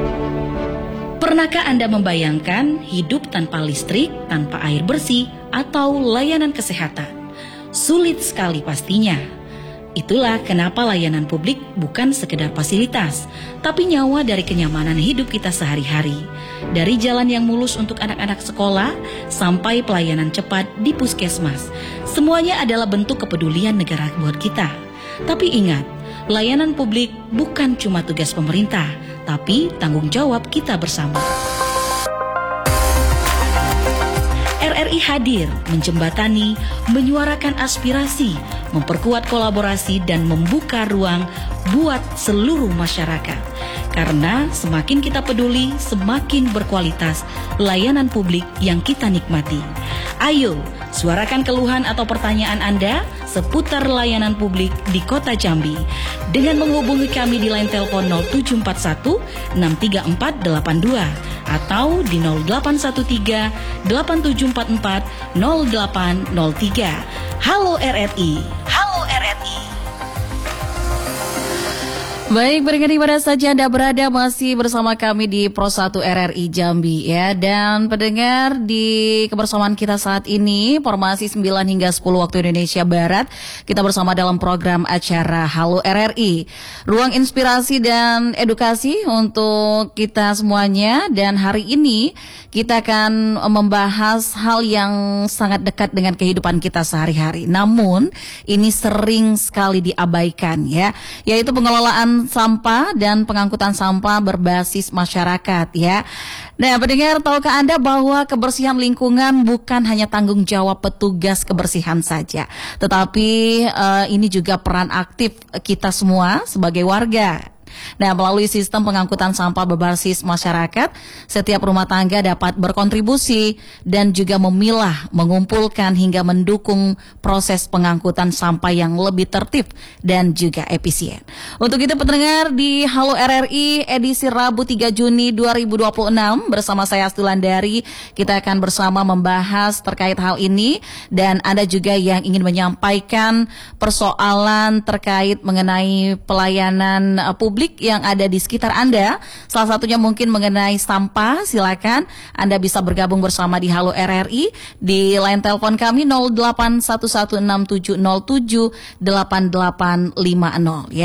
Pernahkah Anda membayangkan hidup tanpa listrik, tanpa air bersih, atau layanan kesehatan? Sulit sekali pastinya. Itulah kenapa layanan publik bukan sekedar fasilitas, tapi nyawa dari kenyamanan hidup kita sehari-hari. Dari jalan yang mulus untuk anak-anak sekolah, sampai pelayanan cepat di puskesmas. Semuanya adalah bentuk kepedulian negara buat kita. Tapi ingat, layanan publik bukan cuma tugas pemerintah, tapi tanggung jawab kita bersama. RRI hadir menjembatani, menyuarakan aspirasi, memperkuat kolaborasi dan membuka ruang buat seluruh masyarakat. Karena semakin kita peduli, semakin berkualitas layanan publik yang kita nikmati. Ayo, suarakan keluhan atau pertanyaan Anda seputar layanan publik di Kota Jambi dengan menghubungi kami di line telepon 0741 63482 atau di 0813 8744 0803. Halo RRI. Halo RRI. Baik, berikan pada saja Anda berada masih bersama kami di Pro 1 RRI Jambi ya. Dan pendengar, di kebersamaan kita saat ini formasi 9 hingga 10 waktu Indonesia Barat, kita bersama dalam program acara Halo RRI, ruang inspirasi dan edukasi untuk kita semuanya. Dan hari ini kita akan membahas hal yang sangat dekat dengan kehidupan kita sehari-hari, namun ini sering sekali diabaikan ya, yaitu pengelolaan sampah dan pengangkutan sampah berbasis masyarakat ya. Nah, pendengar, tahukah Anda bahwa kebersihan lingkungan bukan hanya tanggung jawab petugas kebersihan saja, tetapi ini juga peran aktif kita semua sebagai warga. Nah, melalui sistem pengangkutan sampah berbasis masyarakat, setiap rumah tangga dapat berkontribusi dan juga memilah, mengumpulkan hingga mendukung proses pengangkutan sampah yang lebih tertib dan juga efisien. Untuk itu pendengar, di Halo RRI edisi Rabu 3 Juni 2026 bersama saya Astulandari, kita akan bersama membahas terkait hal ini. Dan Anda juga yang ingin menyampaikan persoalan terkait mengenai pelayanan publik yang ada di sekitar Anda, salah satunya mungkin mengenai sampah, silakan Anda bisa bergabung bersama di Halo RRI di line telepon kami 081167078850 ya.